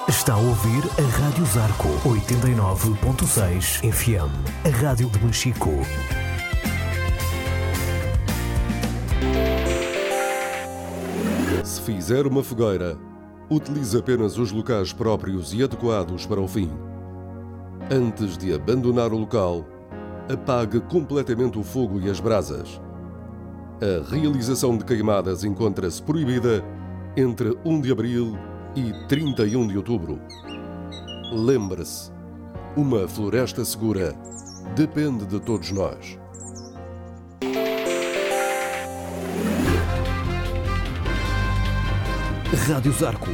Está a ouvir a Rádio Zarco 89.6 FM, a rádio de Machico. Se fizer uma fogueira, utilize apenas os locais próprios e adequados para o fim. Antes de abandonar o local, apague completamente o fogo e as brasas. A realização de queimadas encontra-se proibida entre 1 de abril e 31 de outubro. Lembre-se, uma floresta segura depende de todos nós. Rádio Zarco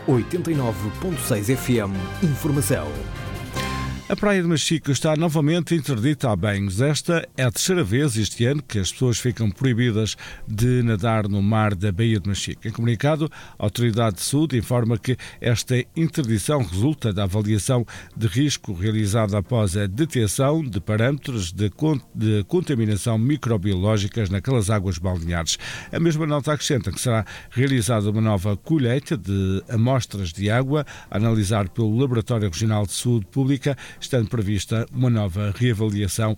89.6 FM. Informação. A Praia de Machico está novamente interdita a banhos. Esta é a terceira vez este ano que as pessoas ficam proibidas de nadar no mar da Baía de Machico. Em comunicado, a Autoridade de Saúde informa que esta interdição resulta da avaliação de risco realizada após a detecção de parâmetros de contaminação microbiológicas naquelas águas balneares. A mesma nota acrescenta que será realizada uma nova colheita de amostras de água a analisar pelo Laboratório Regional de Saúde Pública, estando prevista uma nova reavaliação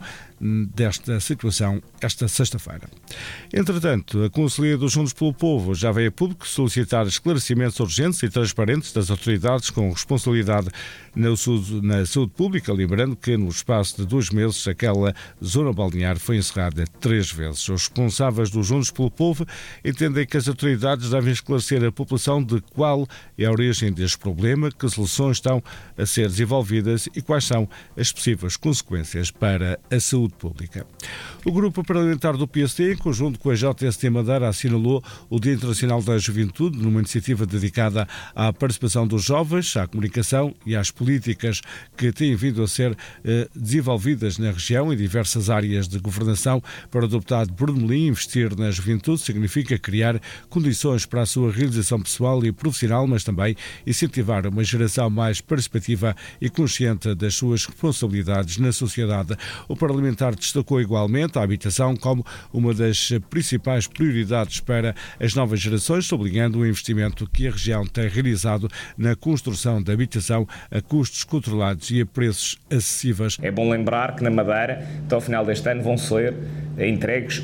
desta situação esta sexta-feira. Entretanto, a Conselhia dos Juntos pelo Povo já veio a público solicitar esclarecimentos urgentes e transparentes das autoridades com responsabilidade na saúde pública, lembrando que no espaço de 2 meses aquela zona balnear foi encerrada 3 vezes. Os responsáveis dos Juntos pelo Povo entendem que as autoridades devem esclarecer a população de qual é a origem deste problema, que soluções estão a ser desenvolvidas e quais são as possíveis consequências para a saúde pública. O grupo parlamentar do PSD, em conjunto com a JST Madeira, assinalou o Dia Internacional da Juventude numa iniciativa dedicada à participação dos jovens, à comunicação e às políticas que têm vindo a ser desenvolvidas na região em diversas áreas de governação. Para o deputado Bruno Melim, investir na juventude significa criar condições para a sua realização pessoal e profissional, mas também incentivar uma geração mais participativa e consciente das suas responsabilidades na sociedade. O parlamentar destacou igualmente a habitação como uma das principais prioridades para as novas gerações, sublinhando o investimento que a região tem realizado na construção de habitação a custos controlados e a preços acessíveis. É bom lembrar que na Madeira, até ao final deste ano, vão ser entregues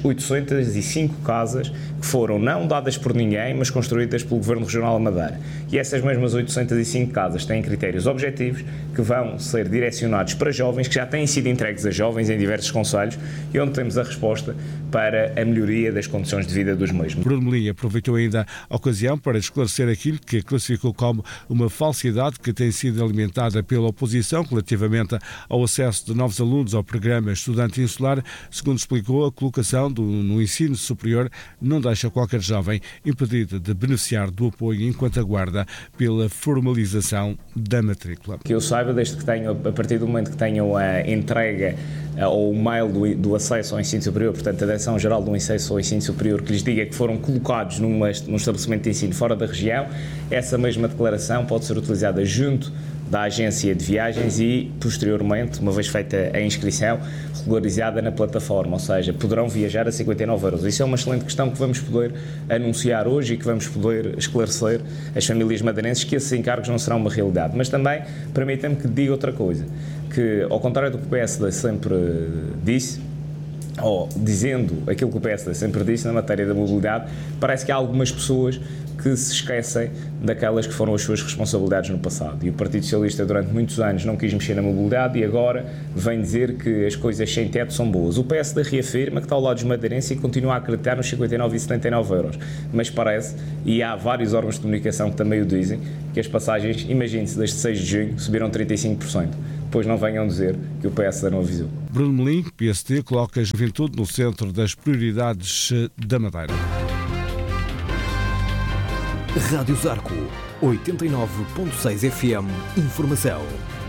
805 casas que foram não dadas por ninguém, mas construídas pelo Governo Regional da Madeira. E essas mesmas 805 casas têm critérios objetivos que vão ser direcionados para jovens, que já têm sido entregues a jovens em diversos concelhos e onde temos a resposta para a melhoria das condições de vida dos mesmos. Bruno Melim aproveitou ainda a ocasião para esclarecer aquilo que classificou como uma falsidade que tem sido alimentada pela oposição relativamente ao acesso de novos alunos ao programa Estudante Insular. Segundo explicou, a colocação no ensino superior não deixa qualquer jovem impedido de beneficiar do apoio enquanto aguarda pela formalização da matrícula. Que eu saiba, desde que tenham, a partir do momento que tenham a entrega ou o mail do acesso ao ensino superior, portanto a Direção-Geral do Acesso ao Ensino Superior, que lhes diga que foram colocados num estabelecimento de ensino fora da região, essa mesma declaração pode ser utilizada junto da agência de viagens e, posteriormente, uma vez feita a inscrição, regularizada na plataforma, ou seja, poderão viajar a 59 euros. Isso é uma excelente questão que vamos poder anunciar hoje e que vamos poder esclarecer às famílias madeirenses que esses encargos não serão uma realidade. Mas também, permitam-me que diga outra coisa, que, ao contrário do que o PSD sempre disse, ou dizendo aquilo que o PSD sempre disse na matéria da mobilidade, parece que há algumas pessoas que se esquecem daquelas que foram as suas responsabilidades no passado. E o Partido Socialista durante muitos anos não quis mexer na mobilidade e agora vem dizer que as coisas sem teto são boas. O PSD reafirma que está ao lado dos madeirenses e continua a acreditar nos 59 e 79 euros. Mas parece, e há vários órgãos de comunicação que também o dizem, que as passagens, imagine-se, desde 6 de junho subiram 35%. Depois não venham dizer que o PSD não avisou. Bruno Melim, PSD, coloca a juventude no centro das prioridades da Madeira. Rádio Zarco 89.6 FM. Informação.